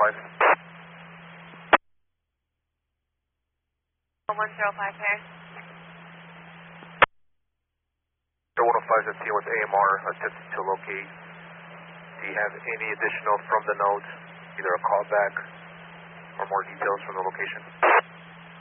105. 105K. 105 is dealing with AMR, attempting to locate. Do you have any additional from the nodes, either a callback or more details from the location?